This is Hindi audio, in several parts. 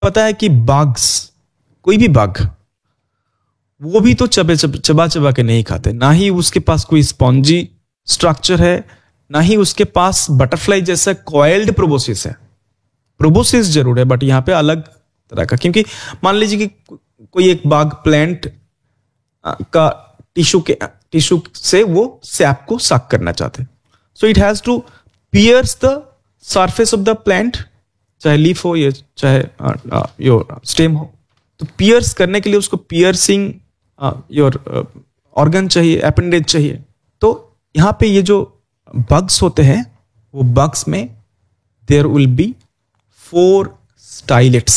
पता है कि बग्स, कोई भी बग, वो भी तो चबा चबा के नहीं खाते, ना ही उसके पास कोई स्पॉन्जी स्ट्रक्चर है, ना ही उसके पास बटरफ्लाई जैसा कॉइल्ड प्रोबोसिस है। प्रोबोसिस जरूर है बट यहां पे अलग तरह का, क्योंकि मान लीजिए कि कोई एक बाग प्लांट का टिश्यू से वो सैप को सक करना चाहते हैं, so it has to piers the surface of the plant, चाहे लीफ हो या चाहे योर स्टेम हो। तो पियर्स करने के लिए उसको पियर्सिंग योर ऑर्गन चाहिए, अपेंडेज चाहिए। तो यहां पे ये जो बग्स होते हैं, वो बग्स में देयर विल बी 4 स्टाइलेट्स,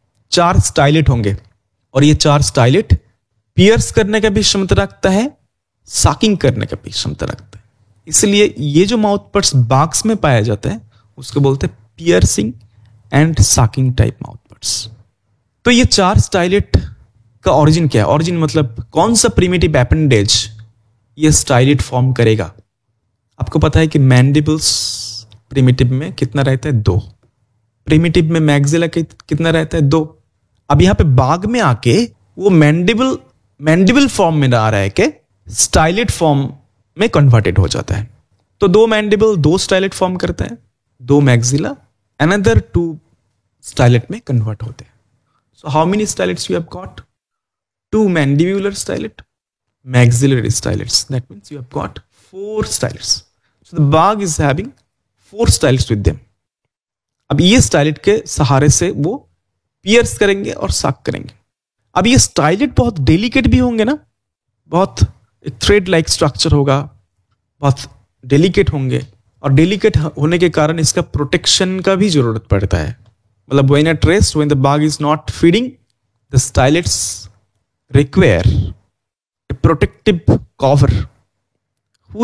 4 स्टाइलेट होंगे, और ये 4 स्टाइलेट पियर्स करने का भी क्षमता रखता है, साकिंग करने का भी क्षमता रखता है। इसलिए ये जो माउथ पर्ट्स बग्स में पाया जाता है उसको बोलते हैं पियर्सिंग एंड साकिंग टाइप माउथ पर्ट्स। तो ये 4 स्टाइलेट का ओरिजिन क्या है? ओरिजिन मतलब कौन सा प्रिमिटिव एपेंडेज ये स्टाइलेट फॉर्म करेगा? आपको पता है कि मैंडिबल्स प्रिमिटिव में कितना रहता है? 2। प्रिमिटिव में मैक्सिला कितना रहता है? 2। अब यहां पे बाग में आके वो मैंडिबल फॉर्म में आ रहा है कि स्टाइलेट फॉर्म में कन्वर्टेड हो जाता है। तो 2 मैंडिबल 2 स्टाइलेट फॉर्म करते हैं, 2 मैक्सिला अनदर 2 स्टाइलेट में कन्वर्ट होते हैं। So how many स्टाइलेट्स you have got? 2 mandibular stylate, maxillary stylets. That means you have got 4 stylets. So the bug is having 4 stylets with them. अब ये स्टाइलेट के सहारे से वो पियर्स करेंगे और सक करेंगे। अब ये स्टाइलेट बहुत डेलिकेट भी होंगे ना, बहुत एक थ्रेड लाइक स्ट्रक्चर होगा, बहुत डेलिकेट होंगे, और डेलिकेट होने के कारण इसका प्रोटेक्शन का भी जरूरत पड़ता है। मतलब when at rest, when the bug is not feeding, the stylets require a protective cover. Who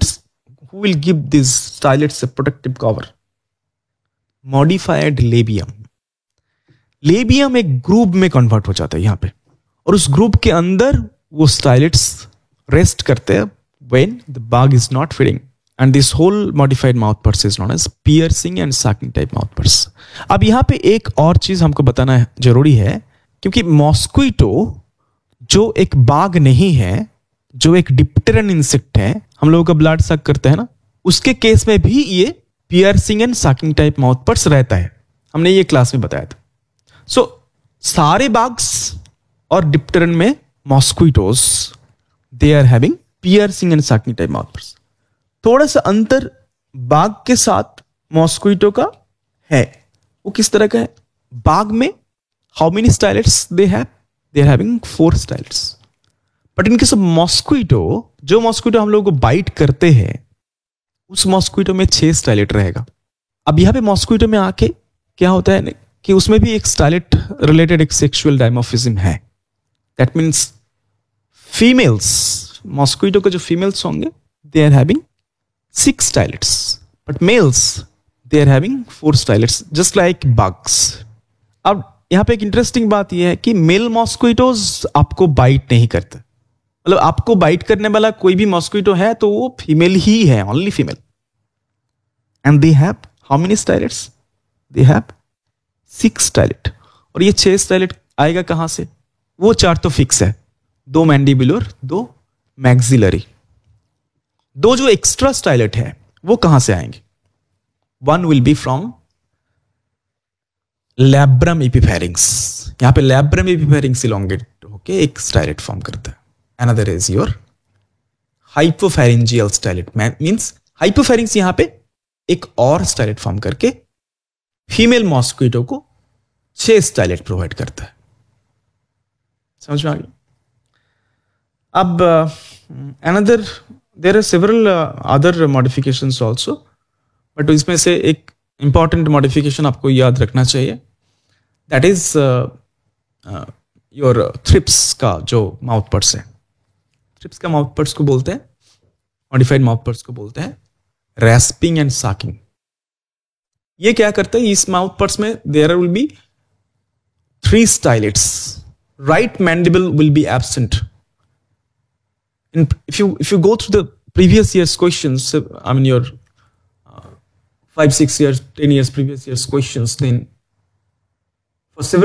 will give these stylets a protective cover? Modified labium. Labium एक ग्रुप में कन्वर्ट हो जाता है यहां पे, और उस ग्रुप के अंदर वो स्टाइलेट्स रेस्ट करते हैं when the bug is not feeding. And this whole modified mouth parts is known as piercing and sucking type mouth parts. अब यहां पे एक और चीज हमको बताना जरूरी है, क्योंकि मॉस्क्विटो जो एक बाग नहीं है, जो एक डिप्टेरन इंसेक्ट है, हम लोगों का ब्लड सक करता है ना, उसके केस में भी ये piercing and sucking type mouth पर्ट्स रहता है। हमने ये क्लास में बताया था। सो सारे बाग्स और डिप्टेरन में मॉस्क्विटोज they are having piercing and sucking type mouth पर्ट्स। थोड़ा सा अंतर बाग के साथ मॉस्क्विटो का है। वो किस तरह का है? बाग में how many स्टाइलेट्स they have? They are having 4 styles. But in case of mosquito, जो मॉस्क्विटो हम लोगों को बाइट करते हैं, उस मॉस्क्विटो में 6 स्टाइलेट रहेगा। अब यहां पे मॉस्क्विटो में आके क्या होता है कि उसमें भी एक स्टाइलेट रिलेटेड एक सेक्सुअल डायमॉर्फिज्म है। दैट मीन्स फीमेल्स, मॉस्क्विटो के जो फीमेल्स होंगे, they are having 6 स्टाइलेट्स, but mails they are having 4 स्टाइलेट्स, just like bugs. अब यहां पे एक इंटरेस्टिंग बात यह है कि मेल मॉस्क्विटोज आपको बाइट नहीं करते। मतलब आपको बाइट करने वाला कोई भी मॉस्क्विटो है तो वो फीमेल ही है, only female. And they have how many स्टाइलेट्स? They have 6 stylet. और ये 6 स्टाइलेट आएगा कहां से? वो 4 तो फिक्स है, 2 मैंडिबुलर, 2 मैक्सिलरी। 2 जो एक्स्ट्रा स्टाइलेट है वो कहां से आएंगे? 1 विल बी फ्रॉम लैब्रम एपिफेरिंग्स। यहां पे लैब्रम एपिफेरिंग्स इलोंगेट होके एक स्टाइलेट फॉर्म करता है। Another is your हाइपोफेरेंजियल stylet. Means hypopharynx यहां पे एक और स्टाइलेट फॉर्म करके फीमेल मॉस्क्विटो को 6 स्टाइलेट प्रोवाइड करता है। समझ में आ गया? अब another there are several other modifications also, but इसमें से एक इंपॉर्टेंट मॉडिफिकेशन आपको याद रखना चाहिए, दैट इज योर थ्रिप्स का जो माउथ पर्ट्स है। थ्रिप्स का माउथ पर्ट्स को बोलते हैं, मॉडिफाइड माउथ पर्ट्स को बोलते हैं रैस्पिंग एंड साकिंग। ये क्या करते हैं? इस माउथ पर्ट्स में there will be 3 स्टाइलेट्स। Right mandible will be absent. If you go through the previous year's questions, I mean your 5, 6 years, 10 years previous year's questions, then For